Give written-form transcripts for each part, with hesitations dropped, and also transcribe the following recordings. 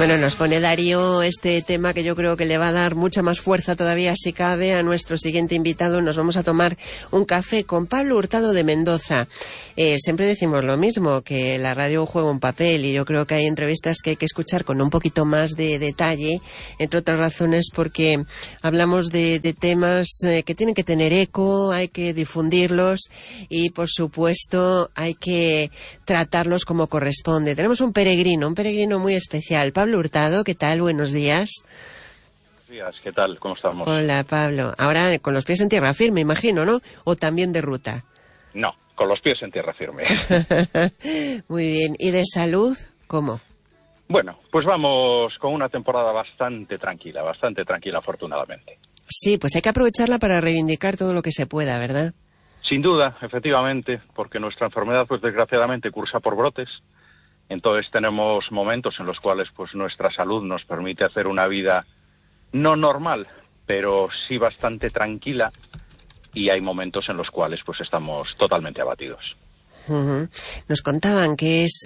Bueno, nos pone Darío este tema que yo creo que le va a dar mucha más fuerza todavía, si cabe, a nuestro siguiente invitado. Nos vamos a tomar un café con Pablo Hurtado de Mendoza. Siempre decimos lo mismo, que la radio juega un papel, y yo creo que hay entrevistas que hay que escuchar con un poquito más de detalle, entre otras razones porque hablamos de temas que tienen que tener eco, hay que difundirlos y, por supuesto, hay que tratarlos como corresponde. Tenemos un peregrino muy especial. Pablo Hurtado, ¿qué tal? Buenos días. Buenos días, ¿qué tal? ¿Cómo estamos? Hola, Pablo. Ahora con los pies en tierra firme, imagino, ¿no? ¿O también de ruta? No, con los pies en tierra firme. Muy bien. ¿Y de salud, cómo? Bueno, pues vamos con una temporada bastante tranquila, afortunadamente. Sí, pues hay que aprovecharla para reivindicar todo lo que se pueda, ¿verdad? Sin duda, efectivamente, porque nuestra enfermedad, pues desgraciadamente, cursa por brotes. Entonces tenemos momentos en los cuales pues nuestra salud nos permite hacer una vida no normal, pero sí bastante tranquila, y hay momentos en los cuales pues estamos totalmente abatidos. Uh-huh. Nos contaban que es,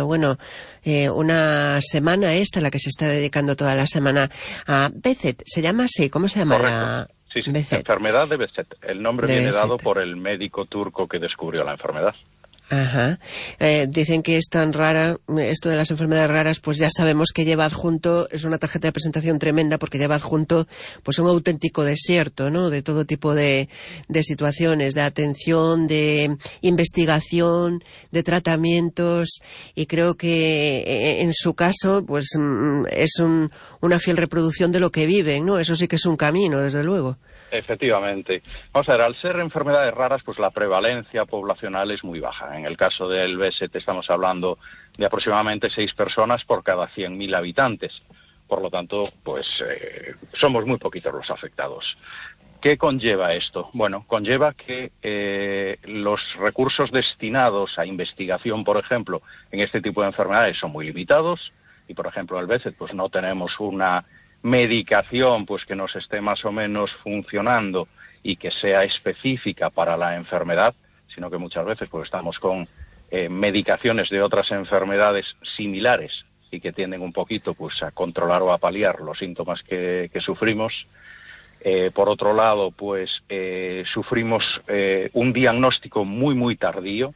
una semana esta la que se está dedicando toda la semana a Behçet. ¿Se llama así? ¿Cómo se llama? Correcto. Sí, Behçet. Enfermedad de Behçet. El nombre de viene Behçet. dado por el médico turco que descubrió la enfermedad. Ajá. Dicen que es tan rara, esto de las enfermedades raras, pues ya sabemos que lleva adjunto, es una tarjeta de presentación tremenda, porque lleva adjunto pues un auténtico desierto, ¿no? De todo tipo de situaciones, de atención, de investigación, de tratamientos, y creo que en su caso pues es una fiel reproducción de lo que viven, ¿no? Eso sí que es un camino, desde luego. Efectivamente. Vamos a ver, al ser enfermedades raras, pues la prevalencia poblacional es muy baja. En el caso del Behçet estamos hablando de aproximadamente 6 personas por cada 100.000 habitantes. Por lo tanto, pues somos muy poquitos los afectados. ¿Qué conlleva esto? Bueno, conlleva que los recursos destinados a investigación, por ejemplo, en este tipo de enfermedades son muy limitados. Y, por ejemplo, en el Behçet pues no tenemos una medicación pues que nos esté más o menos funcionando y que sea específica para la enfermedad, sino que muchas veces pues estamos con medicaciones de otras enfermedades similares y que tienden un poquito pues a controlar o a paliar los síntomas que sufrimos. Por otro lado, pues sufrimos un diagnóstico muy tardío,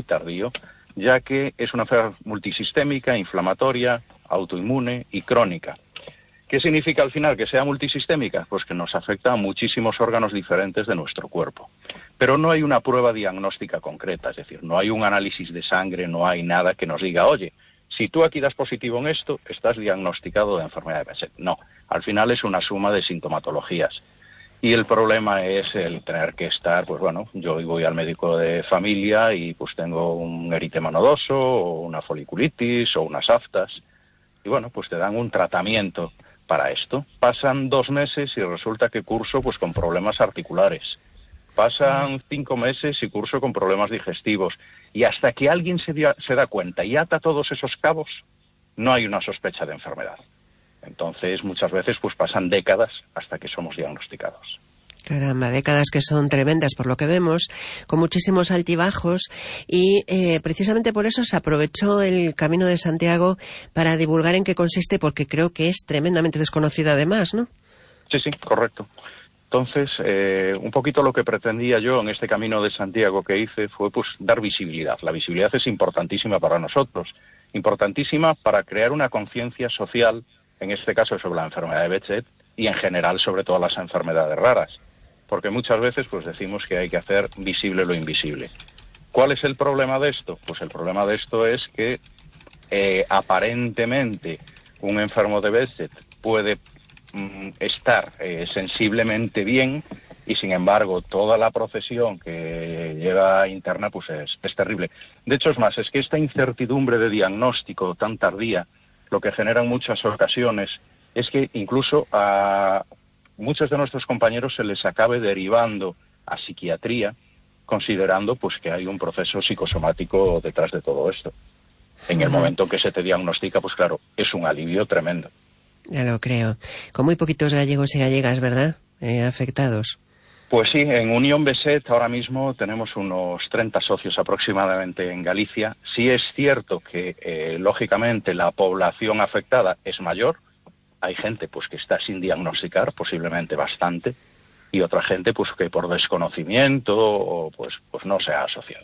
ya que es una enfermedad multisistémica, inflamatoria, autoinmune y crónica. ¿Qué significa al final que sea multisistémica? Pues que nos afecta a muchísimos órganos diferentes de nuestro cuerpo. Pero no hay una prueba diagnóstica concreta, es decir, no hay un análisis de sangre, no hay nada que nos diga, oye, si tú aquí das positivo en esto, estás diagnosticado de enfermedad de Behçet. No, al final es una suma de sintomatologías. Y el problema es el tener que estar, pues bueno, yo voy al médico de familia y pues tengo un eritema nodoso, o una foliculitis, o unas aftas, y bueno, pues te dan un tratamiento para esto. Pasan 2 meses y resulta que curso pues con problemas articulares. Pasan 5 meses y curso con problemas digestivos. Y hasta que alguien se da cuenta y ata todos esos cabos, no hay una sospecha de enfermedad. Entonces, muchas veces pues pasan décadas hasta que somos diagnosticados. Caramba, décadas que son tremendas por lo que vemos, con muchísimos altibajos, y precisamente por eso se aprovechó el Camino de Santiago para divulgar en qué consiste, porque creo que es tremendamente desconocida además, ¿no? Sí, correcto. Entonces, un poquito lo que pretendía yo en este Camino de Santiago que hice fue pues dar visibilidad. La visibilidad es importantísima para nosotros, importantísima para crear una conciencia social, en este caso sobre la enfermedad de Behçet, y en general sobre todas las enfermedades raras. Porque muchas veces pues decimos que hay que hacer visible lo invisible. ¿Cuál es el problema de esto? Pues el problema de esto es que aparentemente un enfermo de Behçet puede estar sensiblemente bien, y sin embargo toda la procesión que lleva interna pues es terrible. De hecho es más, es que esta incertidumbre de diagnóstico tan tardía lo que genera en muchas ocasiones es que incluso a muchos de nuestros compañeros se les acabe derivando a psiquiatría, considerando pues que hay un proceso psicosomático detrás de todo esto. En el momento que se te diagnostica, pues claro, es un alivio tremendo. Ya lo creo. Con muy poquitos gallegos y gallegas, ¿verdad? Afectados. Pues sí, en Unión Beset ahora mismo tenemos unos 30 socios aproximadamente en Galicia. Sí es cierto que, lógicamente, la población afectada es mayor. Hay gente pues que está sin diagnosticar, posiblemente bastante, y otra gente pues que por desconocimiento o pues no se ha asociado.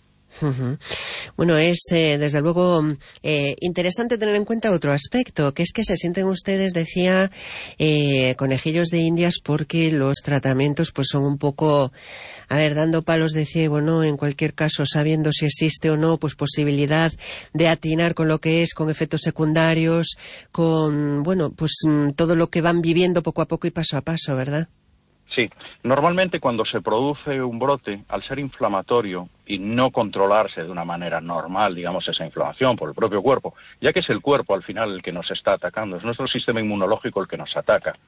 Bueno, es desde luego interesante tener en cuenta otro aspecto, que es que se sienten ustedes, decía, conejillos de indias porque los tratamientos pues son un poco, dando palos de ciego, ¿no? En cualquier caso, sabiendo si existe o no, pues posibilidad de atinar con lo que es, con efectos secundarios, con, pues todo lo que van viviendo poco a poco y paso a paso, ¿verdad? Sí, normalmente cuando se produce un brote, al ser inflamatorio y no controlarse de una manera normal, digamos, esa inflamación por el propio cuerpo, ya que es el cuerpo al final el que nos está atacando, es nuestro sistema inmunológico el que nos ataca.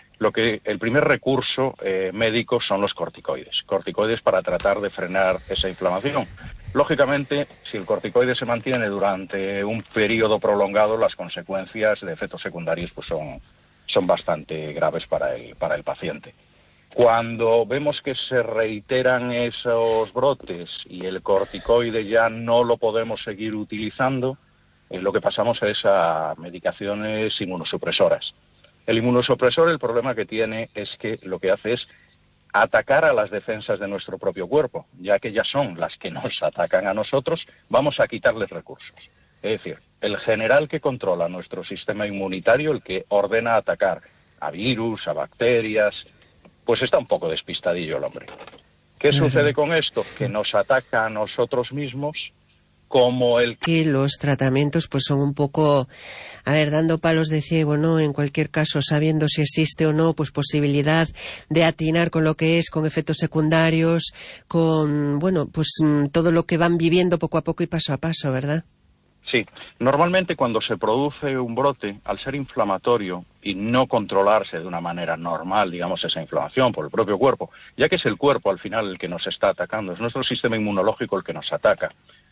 El primer recurso médico son los corticoides para tratar de frenar esa inflamación. Lógicamente, si el corticoide se mantiene durante un periodo prolongado, las consecuencias de efectos secundarios pues son bastante graves para el paciente. Cuando vemos que se reiteran esos brotes y el corticoide ya no lo podemos seguir utilizando, lo que pasamos es a medicaciones inmunosupresoras. El inmunosupresor, el problema que tiene es que lo que hace es atacar a las defensas de nuestro propio cuerpo, ya que ya son las que nos atacan a nosotros, vamos a quitarles recursos. Es decir, el general que controla nuestro sistema inmunitario, el que ordena atacar a virus, a bacterias, pues está un poco despistadillo el hombre. ¿Qué sucede con esto? Que nos ataca a nosotros mismos como que los tratamientos pues son un poco, dando palos de ciego, ¿no? En cualquier caso, sabiendo si existe o no, pues posibilidad de atinar con lo que es, con efectos secundarios, con, pues todo lo que van viviendo poco a poco y paso a paso, ¿verdad? Sí, normalmente cuando se produce un brote, al ser inflamatorio y no controlarse de una manera normal, digamos, esa inflamación por el propio cuerpo, ya que es el cuerpo al final el que nos está atacando, es nuestro sistema inmunológico el que nos ataca.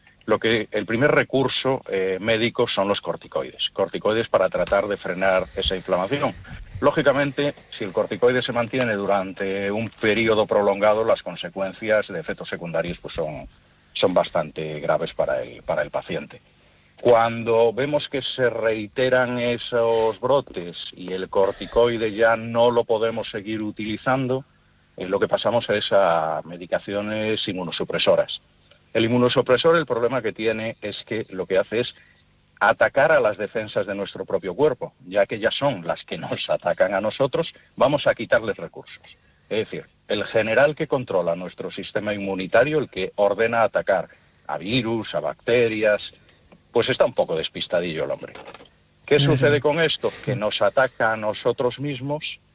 El primer recurso médico son los corticoides para tratar de frenar esa inflamación. Lógicamente, si el corticoide se mantiene durante un periodo prolongado, las consecuencias de efectos secundarios pues son bastante graves para el paciente. Cuando vemos que se reiteran esos brotes y el corticoide ya no lo podemos seguir utilizando, lo que pasamos es a medicaciones inmunosupresoras. El inmunosupresor, el problema que tiene es que lo que hace es atacar a las defensas de nuestro propio cuerpo, ya que ya son las que nos atacan a nosotros, vamos a quitarles recursos. Es decir, el general que controla nuestro sistema inmunitario, el que ordena atacar a virus, a bacterias, pues está un poco despistadillo el hombre. ¿Qué sucede con esto? Que nos ataca a nosotros mismos